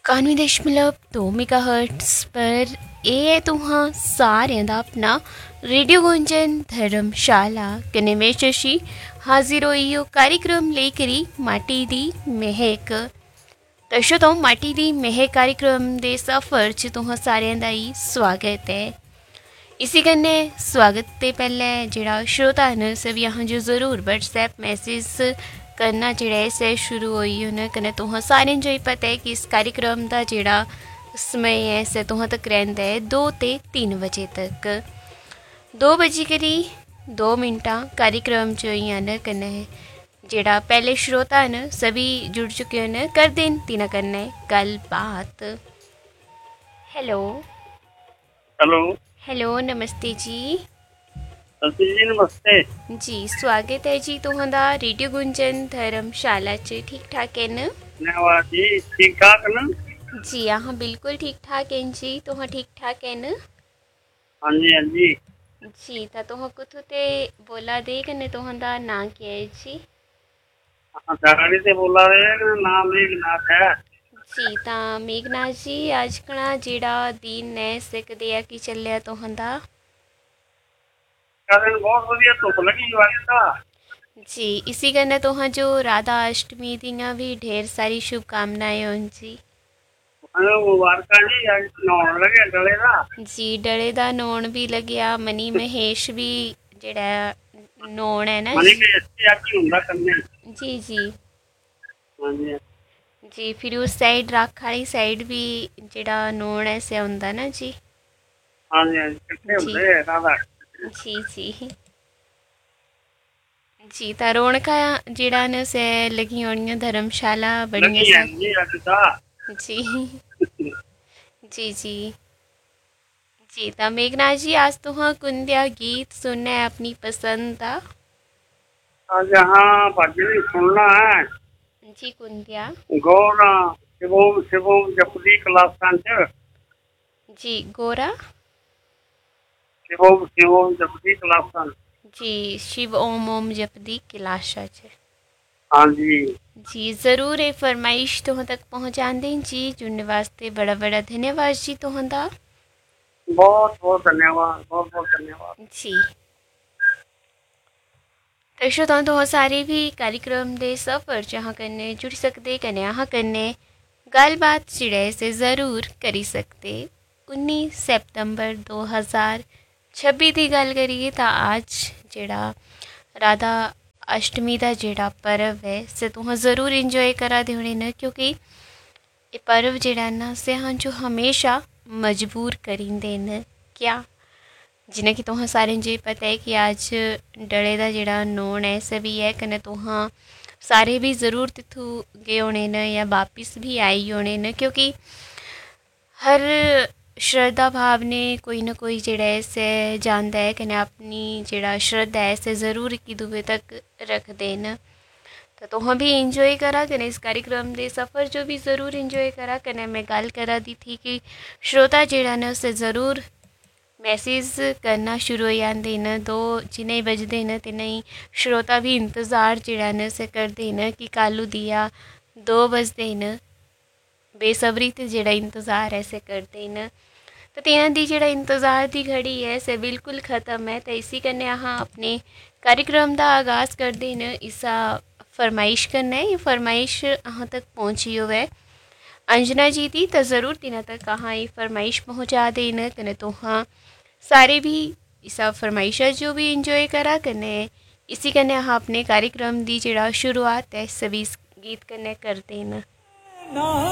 91.2 megahertz पर ये है तुहां सारें दा अपना रेडियो गुंजन धर्मशाला कन्नै में शशि हाजिर होई हो कार्यक्रम लेकरी माटी दी महक। दर्शकों तो माटी दी महक कार्यक्रम दे सफर च तुहां सारें दा ही स्वागत है। इसी कन्नै स्वागत ते पहले जेड़ा श्रोता न सब यहाँ जो ज़रूर व्हाट्सएप मैसेज करना जेड़ा ऐसे शुरू हुई उन्हें कन्नै तुहां सारें जो ही पता है कि इस कार्यक्रम का जेड़ा समय है से तुहां तक रहिंदा है 2 ते 3 बजे तक। 2 बजे करी 2 मिनटा कार्यक्रम जो न कन्नै जेड़ा पहले श्रोता न सभी जुड़ चुके न कर देन तिना कन्नै गलबात। हेलो हेलो हेलो नमस्ते जी। जी नमस्ते जी स्वागत है जी तुहां रेडियो गुंजन धर्मशाला च ठीक ठाक है न? धन्यवाद जी ठीक ठाक न? जी हाँ बिल्कुल ठीक ठाक है जी तुहां ठीक ठाक है न? हाँ जी हाँ जी जी ता तुहां कुथु ते बोला दे कन्नै तुहां दा नां क्या है जी? दाड़ी से बोला रहे नाम मेघनाथ है। जी ता मेघनाथ जी आज कणा जेड़ा दिन है सकदे आ कि चलिया तुहां दा? दिन बहुत बढ़िया धुप लगी हुई था। जी इसी कन्नै तुहां जो राधा अष्टमी दियां भी ढेर सारी शुभकामनाएं होन जी। मुबारक जी आज नहाने लगे डले दा। जी डले दा नौन भी लग्या मनी महेश भी जेड़ा नौन है ना मनी जी। में अच्छी आकी हुंदा करने। जी जी हाँ जी जी फिर उस साइड राख वाली साइड भी जेड़ा नौन है से होंदा ना जी। हाँ जी कितने जी हुंदे राधा। जी जी जी ता रौनका जेड़ा न से लगी होनियां धर्मशाला बड़ियां लगी है सा। जी आज ता। जी जी जी जी ता मेघनाथ जी आज तुहां कुंदिया गीत सुनना है अपनी पसंद दा? आज यहाँ भजन सुनना है। जी कुंदिया गौरा शिवोम शिवोम जपदी कलासान च। जी गोरा शिवोम शिवोम जपदी कलासान। जी शिव ओम ओम जपदी कैलाशा च। हाँ जी जी ज़रूर ये फरमाइश तुहां तक पहुँचा दें जी जुड़ने वास्ते बड़ा बड़ा धन्यवाद जी तुहां दा। बहुत बहुत धन्यवाद बहुत बहुत धन्यवाद। जी दर्शकों तुहां सारे भी कार्यक्रम दे सफर जहाँ कन्नै जुड़ सकते कन्नै अहाँ कन्नै गलबात जेह्ड़े से ज़रूर करी सकते। 19 सितंबर 2026 की गल करिए तो आज जेड़ा राधा अष्टमी का जेड़ा पर्व है से तुहां ज़रूर इंजॉय करा दे होने न क्योंकि ये पर्व जेड़ा ना से हाँ जो हमेशा मजबूर करींदे न क्या जिन्हें कि तुहां सारें जी पता है कि आज डले दा जेड़ा नौन है सभी है कन्नै तुहां सारे भी ज़रूर तित्थु गए होने न या वापिस भी आई होने न क्योंकि हर श्रद्धा भाव ने कोई ना कोई जेड़ा ऐसे जानता है कन्नै अपनी जेड़ा श्रद्धा है ऐसे ज़रूर इक्की दुए तक रखदे न। तो तुहां भी इंजॉय करा कन्नै इस कार्यक्रम दे सफ़र जो भी ज़रूर इंजॉय करा कन्नै मैं गल करा दी थी कि श्रोता जेड़ा न उसे ज़रूर मैसेज करना शुरू हो जाते न। 2 जिन्हें बजते न तिन्हें श्रोता भी इंतज़ार जेड़ा न से करते न कि कालू दिया 2 बजते न बेसब्री ते जेड़ा इंतज़ार ऐसे करते न। तो तिन्हां दी जेड़ा इंतज़ार दी घड़ी है से बिल्कुल ख़त्म है। तो इसी कन्नै अहाँ अपने कार्यक्रम का आगाज़ करते न इसा फरमाइश करना है। ये फरमाइश अहाँ तक पहुँची होवे अंजना जी दी तो ज़रूर तिन्हां तक अहाँ ये फरमाइश पहुँचा देन कन्नै तुहां सारे भी इसा फरमाइशा जो भी इंजॉय करा कन्नै इसी कन्नै अहाँ अपने कार्यक्रम दी जेड़ा शुरुआत है सभी गीत कन्नै करते न।